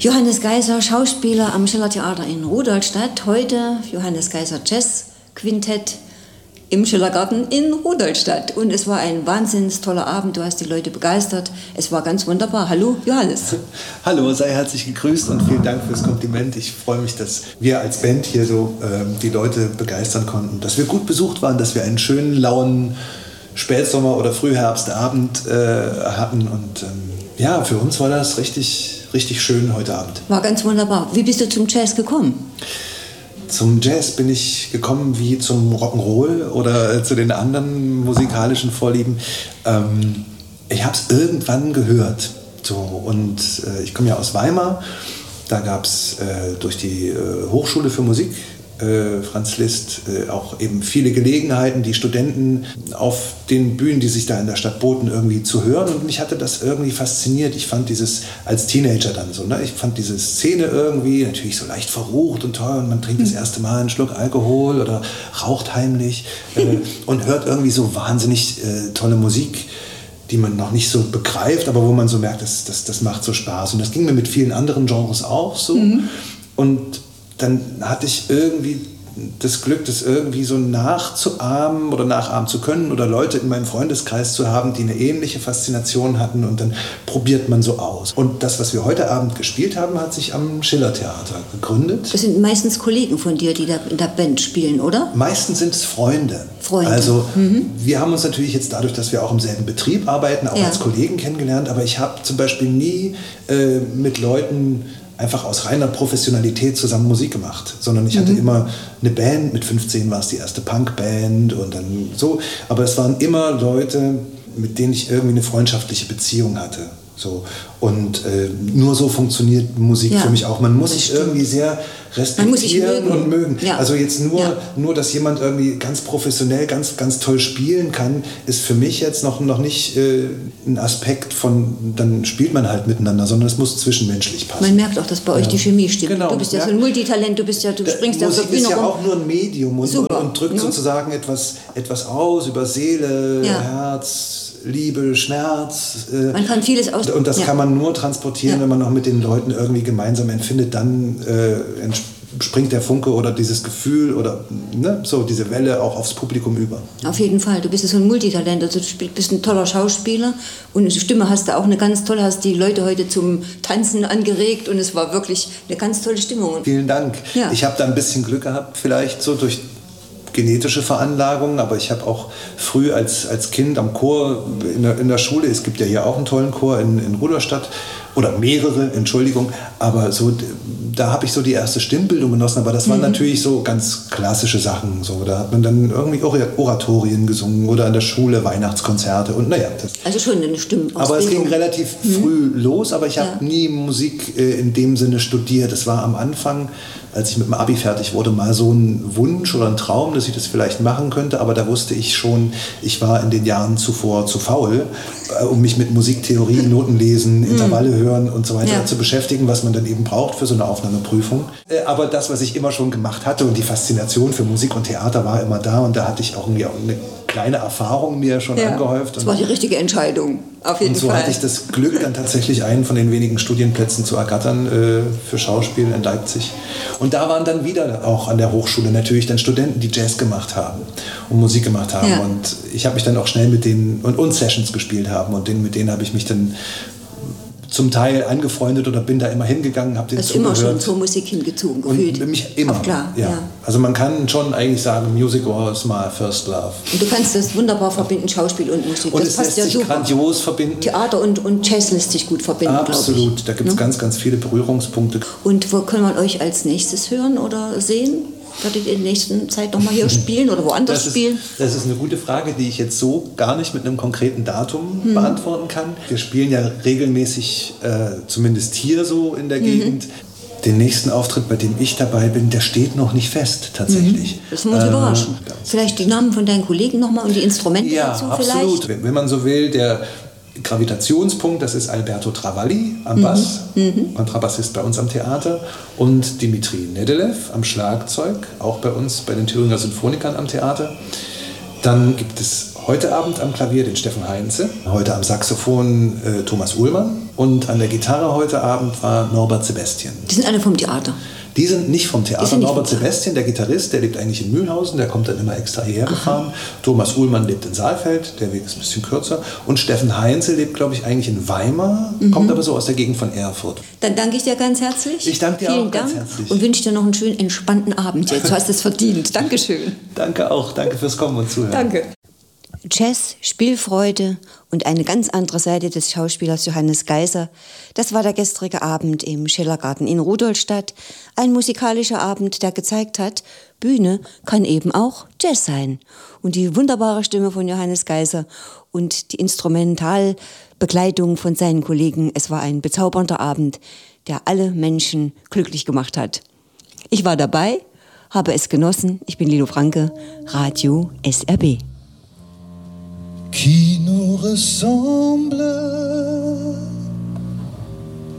Johannes Geiser, Schauspieler am Schillertheater in Rudolstadt. Heute Johannes Geiser Jazz Quintett im Schillergarten in Rudolstadt. Und es war ein wahnsinnig toller Abend. Du hast die Leute begeistert. Es war ganz wunderbar. Hallo, Johannes. Hallo, sei herzlich gegrüßt und vielen Dank fürs Kompliment. Ich freue mich, dass wir als Band hier so die Leute begeistern konnten. Dass wir gut besucht waren, dass wir einen schönen, lauen Spätsommer- oder Frühherbstabend hatten. Und ja, für uns war das richtig schön heute Abend. War ganz wunderbar. Wie bist du zum Jazz gekommen? Zum Jazz bin ich gekommen wie zum Rock'n'Roll oder zu den anderen musikalischen Vorlieben. Ich habe es irgendwann gehört. So, und ich komme ja aus Weimar. Da gab es durch die Hochschule für Musik, Franz Liszt, auch eben viele Gelegenheiten, die Studenten auf den Bühnen, die sich da in der Stadt boten, irgendwie zu hören. Und mich hatte das irgendwie fasziniert. Ich fand dieses, als Teenager dann so, ne? Ich fand diese Szene irgendwie natürlich so leicht verrucht und toll. Und man trinkt das erste Mal einen Schluck Alkohol oder raucht heimlich und hört irgendwie so wahnsinnig tolle Musik, die man noch nicht so begreift, aber wo man so merkt, das macht so Spaß. Und das ging mir mit vielen anderen Genres auch so. Und dann hatte ich irgendwie das Glück, das irgendwie so nachzuahmen oder nachahmen zu können oder Leute in meinem Freundeskreis zu haben, die eine ähnliche Faszination hatten, und dann probiert man so aus. Und das, was wir heute Abend gespielt haben, hat sich am Schillertheater gegründet. Das sind meistens Kollegen von dir, die da in der Band spielen, oder? Meistens sind es Freunde. Also wir haben uns natürlich jetzt dadurch, dass wir auch im selben Betrieb arbeiten, auch als Kollegen kennengelernt, aber ich habe zum Beispiel nie mit Leuten einfach aus reiner Professionalität zusammen Musik gemacht, sondern ich hatte immer eine Band, mit 15 war es die erste Punkband und dann so, aber es waren immer Leute, mit denen ich irgendwie eine freundschaftliche Beziehung hatte. So. Und nur so funktioniert Musik für mich auch. Man muss sich irgendwie sehr respektieren und mögen. Ja. Also jetzt nur, dass jemand irgendwie ganz professionell, ganz toll spielen kann, ist für mich jetzt noch nicht ein Aspekt von, dann spielt man halt miteinander, sondern es muss zwischenmenschlich passen. Man merkt auch, dass bei euch die Chemie stimmt. Genau, du bist ja so ein Multitalent, du springst ja auf der Bühne rum. Musik ist ja auch nur ein Medium und drückt sozusagen etwas aus über Seele, Herz, Liebe, Schmerz. Man kann vieles aus. Und das kann man nur transportieren, wenn man auch mit den Leuten irgendwie gemeinsam empfindet. Dann springt der Funke oder dieses Gefühl oder so diese Welle auch aufs Publikum über. Auf jeden Fall. Du bist ja so ein Multitalent. Also du bist ein toller Schauspieler und eine Stimme hast du auch eine ganz tolle. Hast die Leute heute zum Tanzen angeregt und es war wirklich eine ganz tolle Stimmung. Vielen Dank. Ja. Ich habe da ein bisschen Glück gehabt, vielleicht so durch genetische Veranlagung, aber ich habe auch früh als Kind am Chor in der Schule, es gibt ja hier auch einen tollen Chor in Rudolstadt, oder mehrere, Entschuldigung, aber so, da habe ich so die erste Stimmbildung genossen, aber das waren natürlich so ganz klassische Sachen, so, da hat man dann irgendwie Oratorien gesungen oder an der Schule Weihnachtskonzerte und also schon eine Stimmausbildung. Aber es ging relativ früh los, aber ich habe nie Musik in dem Sinne studiert. Es war am Anfang, als ich mit dem Abi fertig wurde, mal so ein Wunsch oder ein Traum, dass ich das vielleicht machen könnte, aber da wusste ich schon, ich war in den Jahren zuvor zu faul, um mich mit Musiktheorie, Notenlesen, Intervalle hören und so weiter zu beschäftigen, was man dann eben braucht für so eine Aufnahmeprüfung. Aber das, was ich immer schon gemacht hatte und die Faszination für Musik und Theater war immer da, und da hatte ich auch irgendwie eine kleine Erfahrung mir schon angehäuft. Das war die richtige Entscheidung, auf jeden Fall. Und so hatte ich das Glück, dann tatsächlich einen von den wenigen Studienplätzen zu ergattern für Schauspiel in Leipzig. Und da waren dann wieder auch an der Hochschule natürlich dann Studenten, die Jazz gemacht haben und Musik gemacht haben. Ja. Und ich habe mich dann auch schnell mit denen und Sessions gespielt haben, und mit denen habe ich mich dann zum Teil angefreundet oder bin da immer hingegangen, habe den zugehört. Hast immer schon zur Musik hingezogen gefühlt? Und mich immer. Klar, ja. Also man kann schon eigentlich sagen, Music was my first love. Und du kannst das wunderbar verbinden, Schauspiel und Musik. Und das es passt lässt sich grandios verbinden. Theater und Jazz lässt sich gut verbinden, absolut, da gibt es ganz viele Berührungspunkte. Und wo kann man euch als nächstes hören oder sehen? Werdet ihr in der nächsten Zeit nochmal hier spielen oder woanders spielen? Das ist eine gute Frage, die ich jetzt so gar nicht mit einem konkreten Datum beantworten kann. Wir spielen ja regelmäßig, zumindest hier so in der Gegend. Den nächsten Auftritt, bei dem ich dabei bin, der steht noch nicht fest, tatsächlich. Das muss uns überraschen. Vielleicht die Namen von deinen Kollegen nochmal und die Instrumente dazu vielleicht? Ja, absolut. Wenn man so will, der Gravitationspunkt, das ist Alberto Travalli am Bass, Kontrabassist bei uns am Theater, und Dimitri Nedelev am Schlagzeug, auch bei uns bei den Thüringer Sinfonikern am Theater. Dann gibt es heute Abend am Klavier den Steffen Heinze, heute am Saxophon Thomas Uhlmann, Und an der Gitarre heute Abend war Norbert Sebastian. Die sind alle vom Theater. Die sind nicht vom Theater. Norbert Sebastian, der Gitarrist, der lebt eigentlich in Mühlhausen, der kommt dann immer extra hierher gefahren. Thomas Uhlmann lebt in Saalfeld, der Weg ist ein bisschen kürzer. Und Steffen Heinzel lebt, glaube ich, eigentlich in Weimar, kommt aber so aus der Gegend von Erfurt. Dann danke ich dir ganz herzlich. Ich danke dir auch ganz herzlich. Und wünsche dir noch einen schönen, entspannten Abend jetzt. Du hast es verdient. Dankeschön. Danke auch. Danke fürs Kommen und Zuhören. Danke. Jazz, Spielfreude und eine ganz andere Seite des Schauspielers Johannes Geiser. Das war der gestrige Abend im Schillergarten in Rudolstadt. Ein musikalischer Abend, der gezeigt hat, Bühne kann eben auch Jazz sein. Und die wunderbare Stimme von Johannes Geiser und die Instrumentalbegleitung von seinen Kollegen. Es war ein bezaubernder Abend, der alle Menschen glücklich gemacht hat. Ich war dabei, habe es genossen. Ich bin Lilo Franke, Radio SRB. Qui nous ressemble